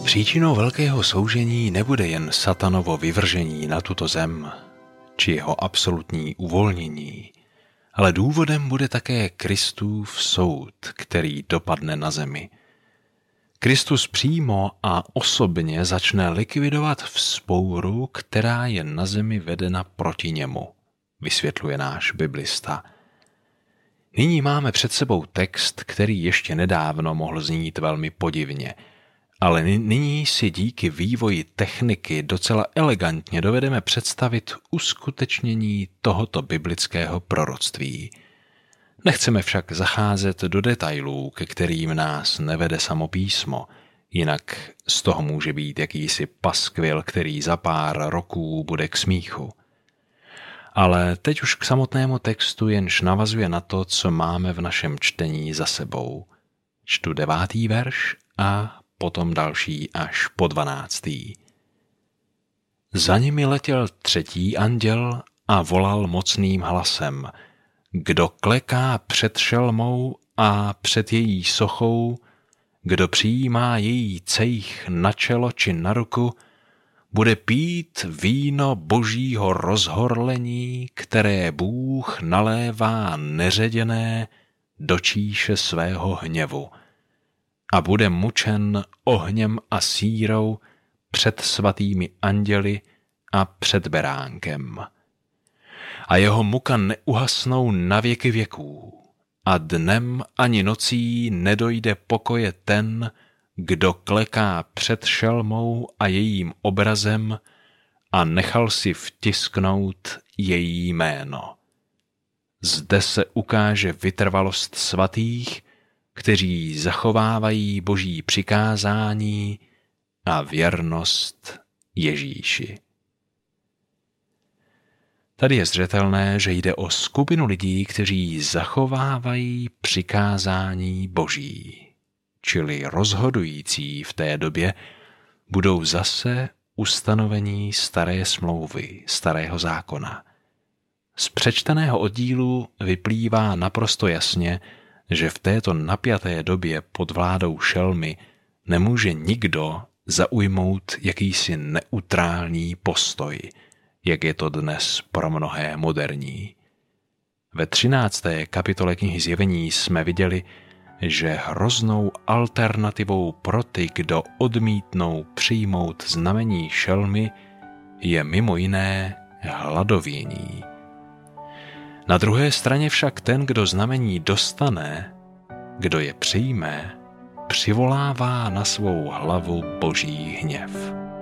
Příčinou velkého soužení nebude jen satanovo vyvržení na tuto zem, či jeho absolutní uvolnění, ale důvodem bude také Kristův soud, který dopadne na zemi. Kristus přímo a osobně začne likvidovat vzpouru, která je na zemi vedena proti němu, vysvětluje náš biblista. Nyní máme před sebou text, který ještě nedávno mohl znít velmi podivně, ale nyní si díky vývoji techniky docela elegantně dovedeme představit uskutečnění tohoto biblického proroctví. Nechceme však zacházet do detailů, ke kterým nás nevede samo písmo, jinak z toho může být jakýsi paskvil, který za pár roků bude k smíchu. Ale teď už k samotnému textu, jenž navazuje na to, co máme v našem čtení za sebou. Čtu 9. verš a potom další až po 12. Za nimi letěl 3. anděl a volal mocným hlasem: Kdo kleká před šelmou a před její sochou, kdo přijímá její cejch na čelo či na ruku, bude pít víno božího rozhorlení, které Bůh nalévá neředěné do číše svého hněvu, a bude mučen ohněm a sírou před svatými anděli a před beránkem. A jeho muka neuhasnou na věky věků, a dnem ani nocí nedojde pokoje ten, kdo kleká před šelmou a jejím obrazem a nechal si vtisknout její jméno. Zde se ukáže vytrvalost svatých, kteří zachovávají boží přikázání a věrnost Ježíši. Tady je zřetelné, že jde o skupinu lidí, kteří zachovávají přikázání boží, čili rozhodující v té době budou zase ustanovení staré smlouvy, starého zákona. Z přečteného oddílu vyplývá naprosto jasně, že v této napjaté době pod vládou šelmy nemůže nikdo zaujmout jakýsi neutrální postoj, jak je to dnes pro mnohé moderní. Ve 13. kapitole knihy Zjevení jsme viděli, že hroznou alternativou pro ty, kdo odmítnou přijmout znamení šelmy, je mimo jiné hladovění. Na druhé straně však ten, kdo znamení dostane, kdo je přijme, přivolává na svou hlavu boží hněv.